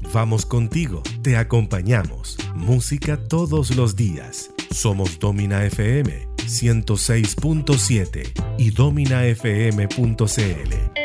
Vamos contigo, te acompañamos. Música todos los días. Somos Domina FM 106.7 y dominafm.cl.